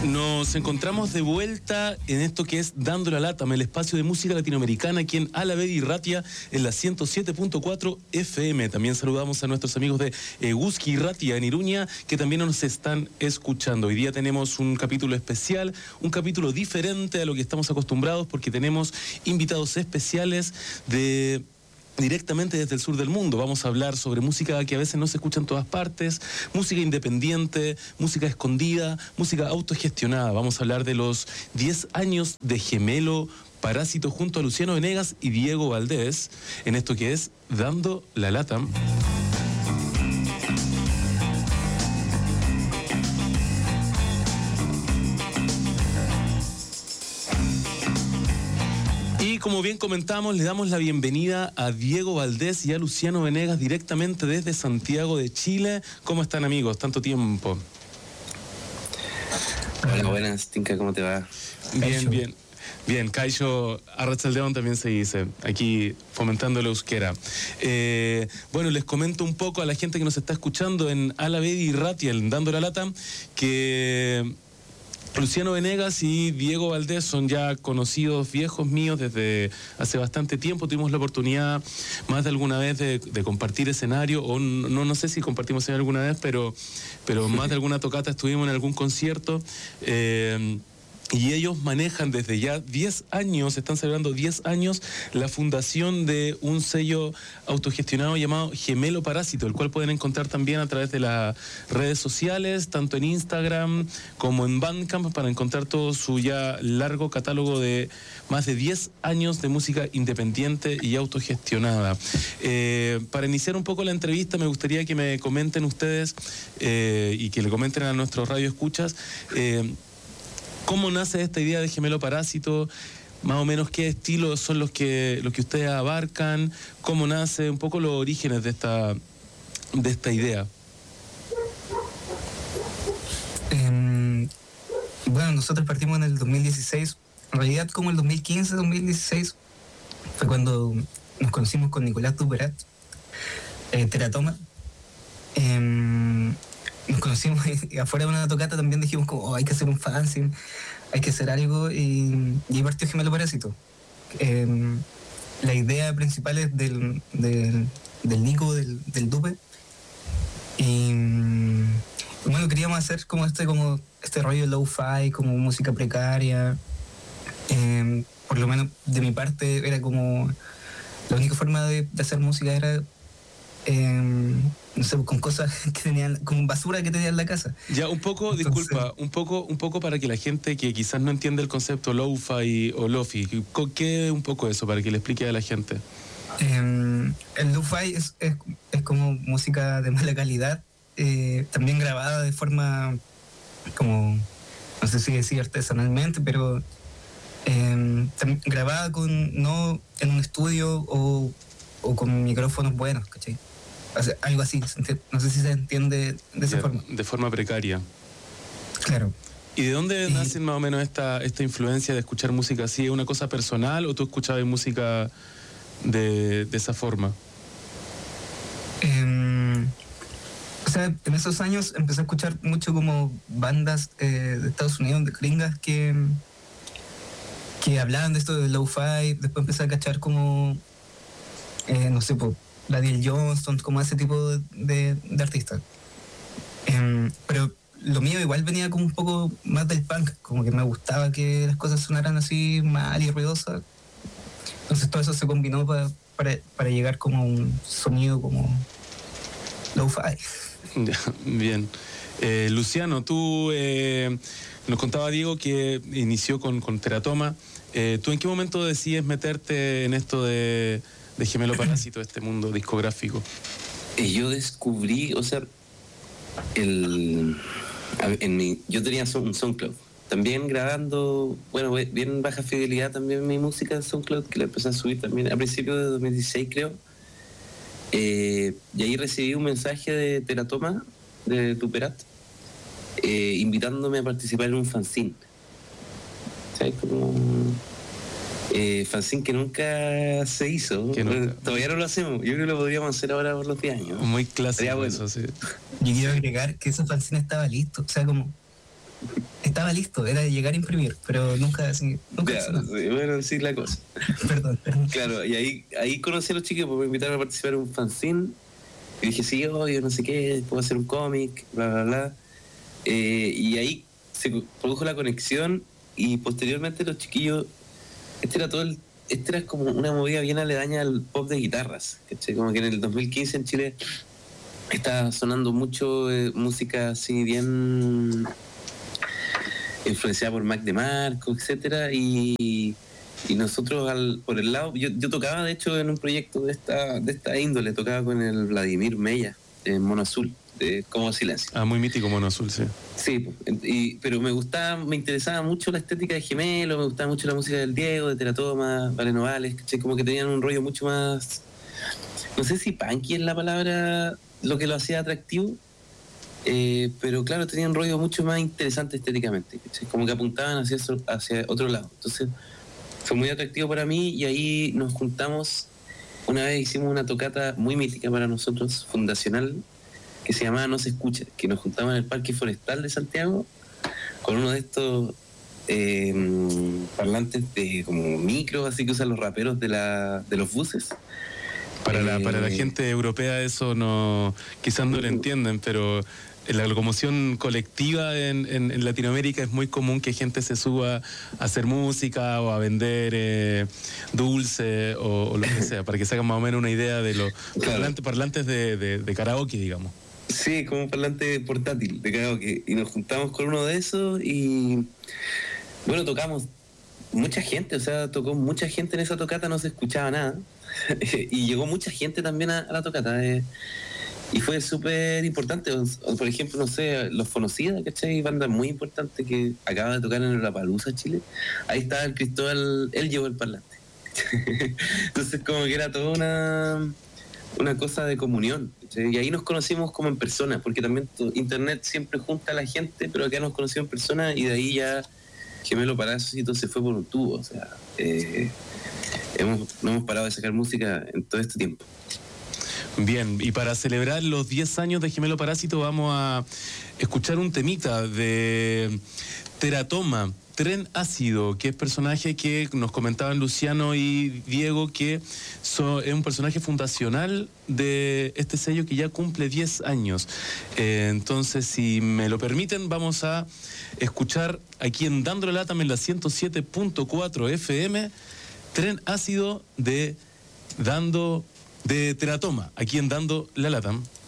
Nos encontramos de vuelta en esto que es Dando la Lata, el espacio de música latinoamericana aquí en Alavedi Ratia en la 107.4 FM. También saludamos a nuestros amigos de Eguzki Ratia en Iruña, que también nos están escuchando. Hoy día tenemos un capítulo especial, un capítulo diferente a lo que estamos acostumbrados, porque tenemos invitados especiales directamente desde el sur del mundo. Vamos a hablar sobre música que a veces no se escucha en todas partes, música independiente, música escondida, música autogestionada. Vamos a hablar de los 10 años de Gemelo Parásito junto a Luciano Venegas y Diego Valdés en esto que es Dando la Lata. Y como bien comentamos, le damos la bienvenida a Diego Valdés y a Luciano Venegas directamente desde Santiago de Chile. ¿Cómo están, amigos? Tanto tiempo. Hola, buenas, Tinka, ¿cómo te va? Bien, bien. Bien, Caixo Arrachaldeón también se dice, aquí fomentando la euskera. Bueno, les comento un poco a la gente que nos está escuchando en Alavedi Ratia, en Dando la Lata, que Luciano Venegas y Diego Valdés son ya conocidos viejos míos desde hace bastante tiempo. Tuvimos la oportunidad más de alguna vez de compartir escenario, o no sé si compartimos escenario alguna vez, pero más de alguna tocata estuvimos en algún concierto. Y ellos manejan desde ya 10 años, están celebrando 10 años, la fundación de un sello autogestionado llamado Gemelo Parásito, el cual pueden encontrar también a través de las redes sociales, tanto en Instagram como en Bandcamp, para encontrar todo su ya largo catálogo de más de 10 años de música independiente y autogestionada. Para iniciar un poco la entrevista, me gustaría que me comenten ustedes y que le comenten a nuestros radioescuchas ¿cómo nace esta idea de Gemelo Parásito? Más o menos qué estilos son los que ustedes abarcan, cómo nace, un poco los orígenes de esta idea. Bueno, nosotros partimos en el 2016, en realidad como el 2015, 2016, fue cuando nos conocimos con Nicolás Duperat, Teratoma. Nos conocimos y afuera de una tocata también dijimos como, oh, hay que hacer un fanzine, hay que hacer algo, y ahí partió Gemelo Parásito. La idea principal es del Nico, del Dupe, y bueno, queríamos hacer como este rollo low-fi, como música precaria. Por lo menos de mi parte era como la única forma de hacer música era no sé, con cosas que tenían, con basura que tenía en la casa. Ya, un poco, entonces, disculpa, un poco para que la gente que quizás no entiende el concepto lo-fi o lofi, ¿qué es un poco eso para que le explique a la gente? El lo-fi es como música de mala calidad, también grabada de forma como, no sé si decir artesanalmente, pero grabada no en un estudio o con micrófonos buenos, ¿cachai? O sea, algo así, no sé si se entiende de esa forma. De forma precaria. Claro. ¿Y de dónde nace más o menos esta influencia de escuchar música así? ¿Es una cosa personal o tú escuchabas música de esa forma? O sea, en esos años empecé a escuchar mucho como bandas de Estados Unidos, de gringas, que hablaban de esto de lo-fi. Después empecé a cachar como, no sé, Daniel Johnston, como ese tipo de artistas. Pero lo mío igual venía como un poco más del punk, como que me gustaba que las cosas sonaran así mal y ruidosas. Entonces todo eso se combinó para llegar como a un sonido como lo-fi. Bien. Luciano, tú nos contaba Diego que inició con Teratoma. ¿Tú en qué momento decides meterte en esto de Gemelo Parásito, este mundo discográfico? Yo descubrí, o sea, yo tenía un SoundCloud, también grabando, bueno, bien baja fidelidad también mi música en SoundCloud, que la empecé a subir también a principios de 2016, creo. Y ahí recibí un mensaje de Teratoma, de Duperat, invitándome a participar en un fanzine. ¿Sabes? Como fanzine que nunca se hizo. Todavía no lo hacemos. Yo creo que lo podríamos hacer ahora por los 10 años. Muy clásico bueno. Eso, sí. Yo quiero agregar que ese fanzine estaba listo. O sea, como estaba listo, era llegar a imprimir, pero nunca Ya, hizo nada. sí, bueno, sí, la cosa. Perdón. Claro, y ahí conocí a los chicos porque me invitaron a participar en un fanzine. Y dije, sí, obvio, no sé qué, puedo hacer un cómic, bla, bla, bla. Y ahí se produjo la conexión y posteriormente los chiquillos, este era como una movida bien aledaña al pop de guitarras, ¿cachai? Como que en el 2015 en Chile estaba sonando mucho música así bien influenciada por Mac DeMarco, etcétera, y nosotros por el lado, yo tocaba de hecho en un proyecto de esta índole, tocaba con el Vladimir Mella, en Mono Azul, de Como Silencio. Ah, muy mítico Mono Azul, sí. Sí, pero me interesaba mucho la estética de Gemelo, me gustaba mucho la música del Diego, de Teratoma, Vale Novales, ¿cachai? Como que tenían un rollo mucho más, no sé si punky es la palabra lo que lo hacía atractivo, pero claro, tenían un rollo mucho más interesante estéticamente, ¿cachai? Como que apuntaban hacia otro lado. Entonces fue muy atractivo para mí y ahí nos juntamos, una vez hicimos una tocata muy mítica para nosotros, fundacional, que se llamaba No se escucha, que nos juntamos en el Parque Forestal de Santiago con uno de estos parlantes de como micro, así que usan los raperos de los buses. Para la gente europea eso no, quizás no lo entienden, pero en la locomoción colectiva en Latinoamérica es muy común que gente se suba a hacer música o a vender dulce o lo que sea, para que se hagan más o menos una idea de los parlantes de karaoke, digamos. Sí, como un parlante portátil de karaoke. Y nos juntamos con uno de esos y bueno, tocamos mucha gente, o sea, tocó mucha gente en esa tocata, no se escuchaba nada. Y llegó mucha gente también a la tocata. Y fue súper importante. Por ejemplo, no sé, los Fonocida, ¿cachai? Banda muy importante que acaba de tocar en Lollapalooza, Chile. Ahí estaba el Cristóbal, él llevó el parlante. Entonces como que era toda una cosa de comunión, ¿cachai? Y ahí nos conocimos como en persona, porque también internet siempre junta a la gente, pero acá nos conocimos en persona y de ahí ya Gemelo Parásito se fue por un tubo. O sea, no hemos parado de sacar música en todo este tiempo. Bien, y para celebrar los 10 años de Gemelo Parásito vamos a escuchar un temita de Teratoma, Tren Ácido, que es personaje que nos comentaban Luciano y Diego que es un personaje fundacional de este sello que ya cumple 10 años. Entonces, si me lo permiten, vamos a escuchar aquí en Dándole Lata en la 107.4 FM, Tren Ácido de Teratoma, aquí en Dando la Lata.